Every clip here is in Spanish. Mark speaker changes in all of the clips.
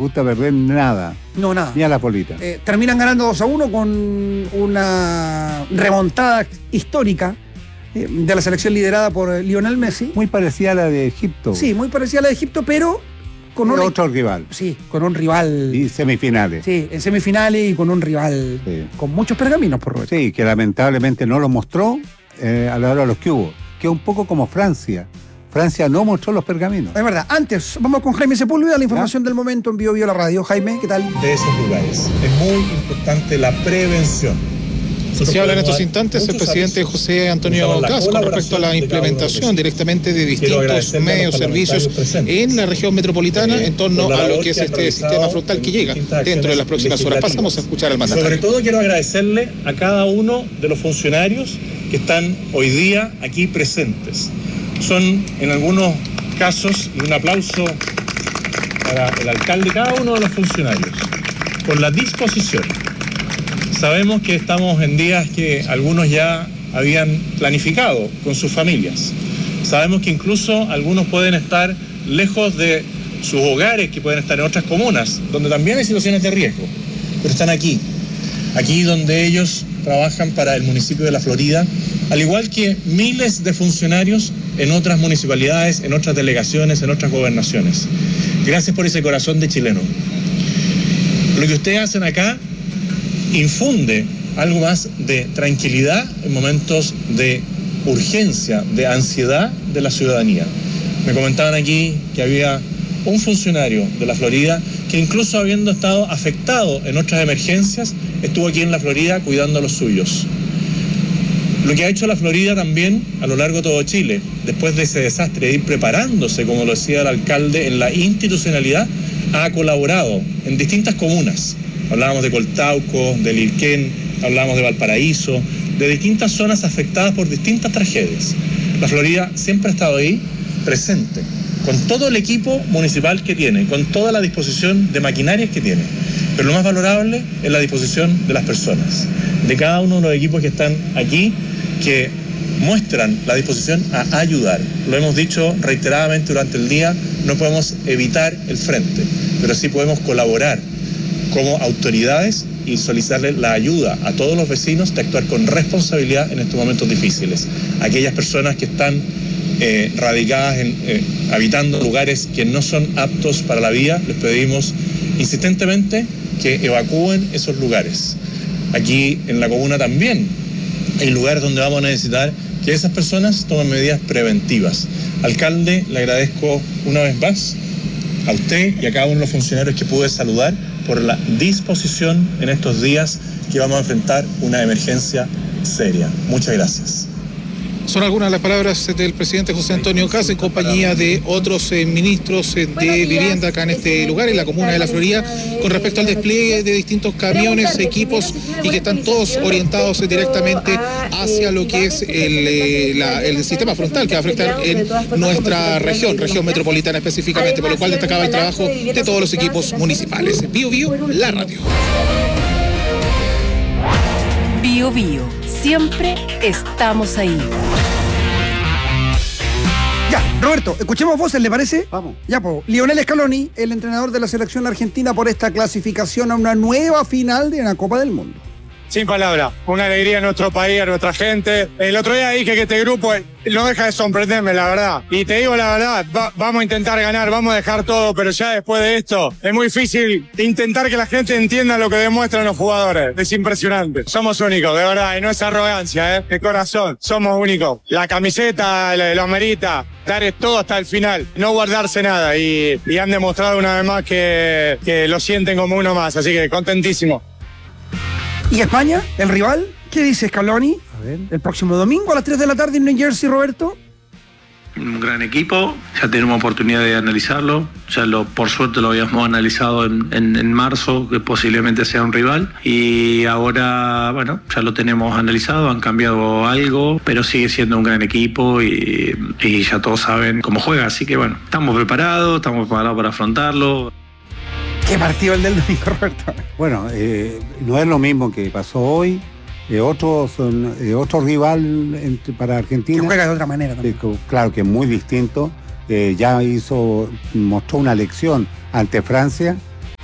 Speaker 1: gusta perder nada.
Speaker 2: No, nada.
Speaker 1: Ni a la bolita.
Speaker 2: Terminan ganando 2-1 con una remontada histórica de la selección liderada por Lionel Messi.
Speaker 1: Muy parecida a la de Egipto.
Speaker 2: Sí, muy parecida a la de Egipto, pero con
Speaker 1: otro rival.
Speaker 2: Sí, con un rival.
Speaker 1: Y semifinales.
Speaker 2: Sí, en semifinales y con un rival con muchos pergaminos, por Roberto.
Speaker 1: Sí, que lamentablemente no lo mostró a la hora de los que hubo. Que es un poco como Francia. Francia no mostró los pergaminos.
Speaker 2: Es verdad. Antes, vamos con Jaime Sepúlveda, la información del momento en Bio Bio la radio. Jaime, ¿qué tal?
Speaker 3: De esos lugares. Es muy importante la prevención.
Speaker 4: Se habla en estos instantes el presidente José Antonio Caz con respecto a la implementación directamente de distintos medios, servicios en la región metropolitana en torno a lo que es este sistema frontal que llega dentro de las próximas horas. Pasamos a escuchar al mandatario.
Speaker 3: Sobre todo quiero agradecerle a cada uno de los funcionarios que están hoy día aquí presentes. Son en algunos casos, y un aplauso para el alcalde, cada uno de los funcionarios, por la disposición. Sabemos que estamos en días que algunos ya habían planificado con sus familias. Sabemos que incluso algunos pueden estar lejos de sus hogares, que pueden estar en otras comunas, donde también hay situaciones de riesgo, pero están aquí donde ellos trabajan para el municipio de La Florida, al igual que miles de funcionarios en otras municipalidades, en otras delegaciones, en otras gobernaciones. Gracias por ese corazón de chileno. Lo que ustedes hacen acá infunde algo más de tranquilidad en momentos de urgencia, de ansiedad de la ciudadanía. Me comentaban aquí que había un funcionario de La Florida que incluso habiendo estado afectado en otras emergencias, estuvo aquí en La Florida cuidando a los suyos. Lo que ha hecho La Florida también a lo largo de todo Chile, después de ese desastre, de ir preparándose, como lo decía el alcalde, en la institucionalidad, ha colaborado en distintas comunas. Hablábamos de Coltauco, de Lirquén, hablábamos de Valparaíso, de distintas zonas afectadas por distintas tragedias. La Florida siempre ha estado ahí, presente, con todo el equipo municipal que tiene, con toda la disposición de maquinarias que tiene. Pero lo más valorable es la disposición de las personas, de cada uno de los equipos que están aquí, que muestran la disposición a ayudar. Lo hemos dicho reiteradamente durante el día, no podemos evitar el frente, pero sí podemos colaborar como autoridades y solicitarle la ayuda a todos los vecinos de actuar con responsabilidad en estos momentos difíciles. Aquellas personas que están radicadas habitando lugares que no son aptos para la vida, les pedimos insistentemente que evacúen esos lugares. Aquí en la comuna también hay lugares donde vamos a necesitar que esas personas tomen medidas preventivas. Alcalde, le agradezco una vez más a usted y a cada uno de los funcionarios que pude saludar por la disposición en estos días que vamos a enfrentar una emergencia seria. Muchas gracias.
Speaker 4: Son algunas de las palabras del presidente José Antonio Caz en compañía de otros ministros de vivienda acá en este lugar, en la comuna de La Florida, con respecto al despliegue de distintos camiones, equipos y que están todos orientados directamente hacia lo que es el sistema frontal que va a afectar en nuestra región metropolitana específicamente, por lo cual destacaba el trabajo de todos los equipos municipales. Bio Bio, la radio.
Speaker 5: Bio Bio, siempre estamos ahí.
Speaker 2: Ya, Roberto, escuchemos voces, ¿le parece?
Speaker 1: Vamos.
Speaker 2: Ya, pues, Lionel Scaloni, el entrenador de la selección argentina por esta clasificación a una nueva final de la Copa del Mundo.
Speaker 6: Sin palabras, una alegría a nuestro país, a nuestra gente. El otro día dije que este grupo no deja de sorprenderme, la verdad. Y te digo la verdad, vamos a intentar ganar, vamos a dejar todo, pero ya después de esto es muy difícil intentar que la gente entienda lo que demuestran los jugadores. Es impresionante. Somos únicos, de verdad, y no es arrogancia, de corazón. Somos únicos. La camiseta lo amerita, dar todo hasta el final, no guardarse nada. Y han demostrado una vez más que lo sienten como uno más, así que contentísimo.
Speaker 2: ¿Y España, el rival? ¿Qué dice Scaloni?
Speaker 1: A ver.
Speaker 2: El próximo domingo a las 3 de la tarde en New Jersey, Roberto.
Speaker 7: Un gran equipo, ya tenemos oportunidad de analizarlo, por suerte lo habíamos analizado en marzo, que posiblemente sea un rival, y ahora, bueno, ya lo tenemos analizado, han cambiado algo, pero sigue siendo un gran equipo y ya todos saben cómo juega, así que bueno, estamos preparados para afrontarlo.
Speaker 2: ¿Qué partido el del domingo, Roberto?
Speaker 1: Bueno, no es lo mismo que pasó hoy. Otro rival para Argentina.
Speaker 2: Que juega de otra manera también.
Speaker 1: Claro que es muy distinto. Ya mostró una lección ante Francia.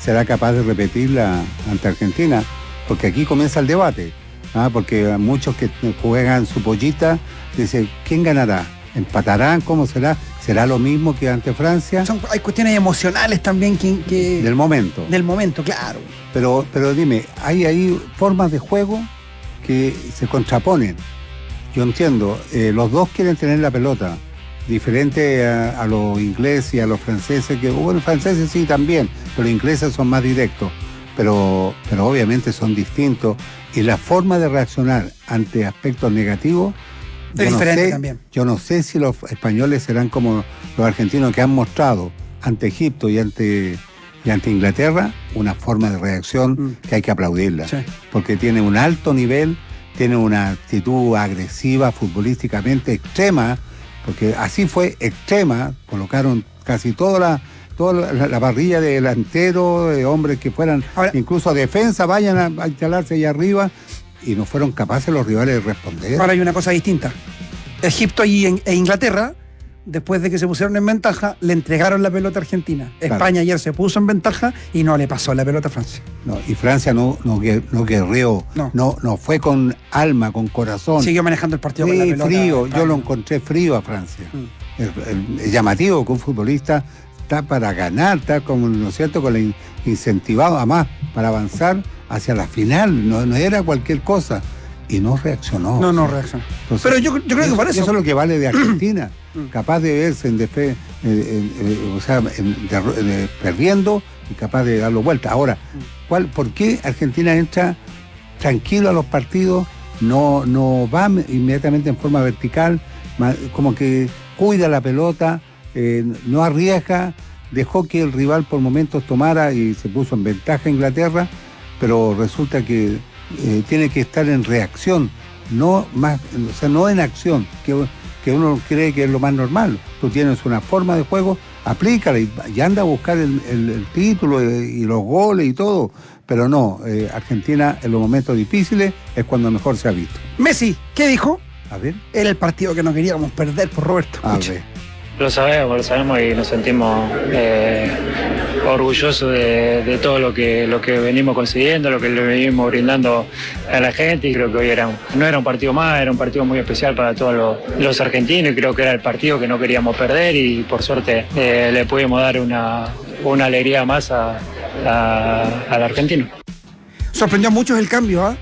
Speaker 1: será capaz de repetirla ante Argentina, porque aquí comienza el debate, porque muchos que juegan su pollita dicen, ¿quién ganará? ¿Empatarán? ¿Cómo será? ¿Será lo mismo que ante Francia?
Speaker 2: Hay cuestiones emocionales también que
Speaker 1: del momento.
Speaker 2: Del momento, claro.
Speaker 1: Pero dime, hay ahí formas de juego que se contraponen. Yo entiendo, los dos quieren tener la pelota, diferente a los ingleses y a los franceses, que bueno, los franceses sí también, pero los ingleses son más directos, pero obviamente son distintos, y la forma de reaccionar ante aspectos negativos
Speaker 2: es diferente también.
Speaker 1: Yo no sé si los españoles serán como los argentinos que han mostrado ante Egipto y ante Inglaterra una forma de reacción que hay que aplaudirla, sí, porque tiene un alto nivel, tiene una actitud agresiva futbolísticamente extrema, porque así fue extrema, colocaron casi toda la parrilla de delanteros, de hombres que fueran incluso a defensa, vayan a instalarse allá arriba, y no fueron capaces los rivales de responder.
Speaker 2: Ahora hay una cosa distinta. Egipto e Inglaterra, después de que se pusieron en ventaja, le entregaron la pelota a Argentina. Claro. España ayer se puso en ventaja y no le pasó la pelota a Francia.
Speaker 1: No, y Francia no guerreó, no fue con alma, con corazón.
Speaker 2: Siguió manejando el partido con la pelota.
Speaker 1: Frío, yo lo encontré frío a Francia. Es llamativo que un futbolista está para ganar, está como, ¿no es cierto?, con el incentivado además para avanzar hacia la final, no era cualquier cosa, y no reaccionó.
Speaker 2: No reaccionó. Entonces, pero yo creo que por eso.
Speaker 1: Eso es lo que vale de Argentina, capaz de verse perdiendo y capaz de darlo vuelta. Ahora, ¿por qué Argentina entra tranquilo a los partidos, no va inmediatamente en forma vertical, como que cuida la pelota, no arriesga, dejó que el rival por momentos tomara y se puso en ventaja Inglaterra, pero resulta que tiene que estar en reacción, no en acción, que uno cree que es lo más normal. Tú tienes una forma de juego, aplícala y anda a buscar el título y los goles y todo, pero no, Argentina en los momentos difíciles es cuando mejor se ha visto.
Speaker 2: Messi, ¿qué dijo?
Speaker 1: A ver.
Speaker 2: Era el partido que no queríamos perder por Roberto.
Speaker 1: A ver.
Speaker 8: Lo sabemos y nos sentimos orgullosos de todo lo que venimos consiguiendo, lo que le venimos brindando a la gente, y creo que hoy no era un partido más, era un partido muy especial para todos los argentinos, y creo que era el partido que no queríamos perder, y por suerte le pudimos dar una alegría más al argentino.
Speaker 2: Sorprendió a muchos el cambio,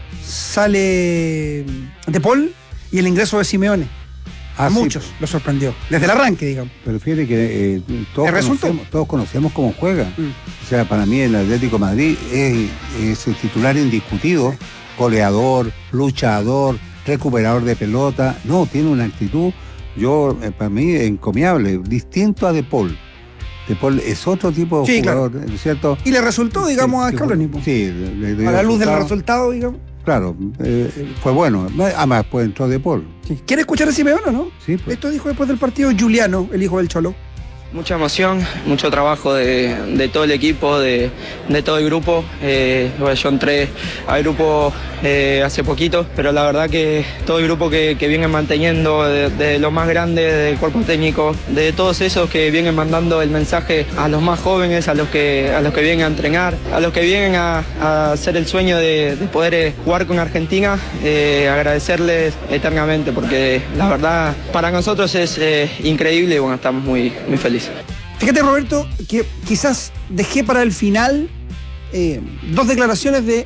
Speaker 2: sale De Paul y el ingreso de Simeone. A muchos lo sorprendió, desde el arranque, digamos.
Speaker 1: Pero fíjate que todos conocemos cómo juega. O sea, para mí el Atlético de Madrid es el titular indiscutido, goleador, luchador, recuperador de pelota. No, tiene una actitud, para mí, encomiable, distinto a De Paul. De Paul es otro tipo de jugador, claro, ¿cierto?
Speaker 2: Y le resultó, digamos, a Scaloni.
Speaker 1: Sí,
Speaker 2: a la luz del resultado, digamos.
Speaker 1: Claro, fue bueno. Además, pues entró De Paul.
Speaker 2: Sí. ¿Quiere escuchar a Simeone o no?
Speaker 1: Sí. Pues.
Speaker 2: Esto dijo después del partido Giuliano, el hijo del Cholo.
Speaker 9: Mucha emoción, mucho trabajo de todo el equipo, de todo el grupo. Yo entré al grupo hace poquito, pero la verdad que todo el grupo que viene manteniendo, de los más grandes, del cuerpo técnico, de todos esos que vienen mandando el mensaje a los más jóvenes, a los que vienen a entrenar, a los que vienen a hacer el sueño de poder jugar con Argentina, agradecerles eternamente, porque la verdad para nosotros es increíble y bueno, estamos muy felices.
Speaker 2: Fíjate, Roberto, que quizás dejé para el final dos declaraciones de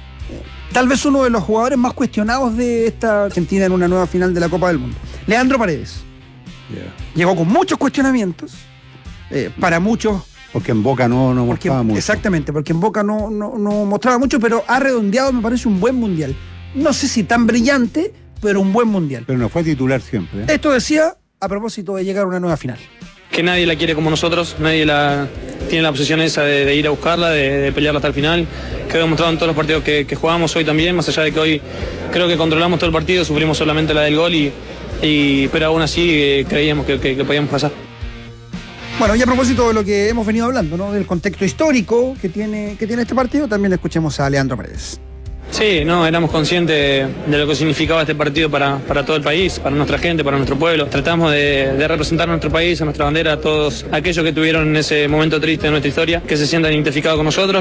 Speaker 2: tal vez uno de los jugadores más cuestionados de esta Argentina en una nueva final de la Copa del Mundo. Leandro Paredes. Llegó con muchos cuestionamientos, para muchos.
Speaker 1: Porque en Boca no mostraba mucho.
Speaker 2: Exactamente, porque en Boca no mostraba mucho, pero ha redondeado, me parece, un buen mundial. No sé si tan brillante, pero un buen mundial.
Speaker 1: Pero no fue titular siempre.
Speaker 2: Esto decía a propósito de llegar a una nueva final.
Speaker 10: Que nadie la quiere como nosotros, nadie tiene la obsesión esa de ir a buscarla, de pelearla hasta el final. Quedó demostrado en todos los partidos que jugamos hoy también, más allá de que hoy creo que controlamos todo el partido, sufrimos solamente la del gol, pero aún así creíamos que podíamos pasar.
Speaker 2: Bueno, y a propósito de lo que hemos venido hablando, ¿no?, del contexto histórico que tiene este partido, también escuchemos a Leandro Paredes.
Speaker 10: Sí, éramos conscientes de lo que significaba este partido para todo el país, para nuestra gente, para nuestro pueblo. Tratamos de representar a nuestro país, a nuestra bandera, a todos aquellos que tuvieron en ese momento triste de nuestra historia, que se sientan identificados con nosotros.